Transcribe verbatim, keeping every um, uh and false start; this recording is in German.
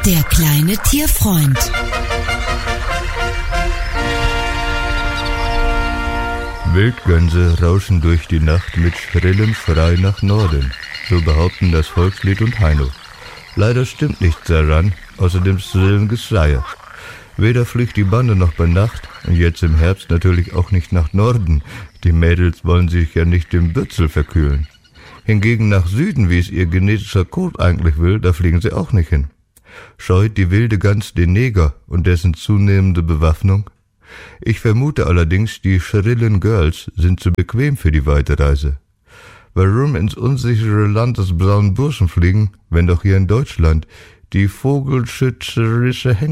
Der kleine Tierfreund. Wildgänse rauschen durch die Nacht mit schrillem Schrei nach Norden, so behaupten das Volkslied und Heino. Leider stimmt nichts daran, außer dem schrillen Geschrei. Weder fliegt die Bande noch bei Nacht und jetzt im Herbst natürlich auch nicht nach Norden. Die Mädels wollen sich ja nicht im Bürzel verkühlen. Hingegen nach Süden, wie es ihr genetischer Code eigentlich will, da fliegen sie auch nicht hin. Scheut die wilde Gans den Neger und dessen zunehmende Bewaffnung? Ich vermute allerdings, die schrillen Girls sind zu bequem für die weite Reise. Warum ins unsichere Land des braunen Burschen fliegen, wenn doch hier in Deutschland die vogelschützerische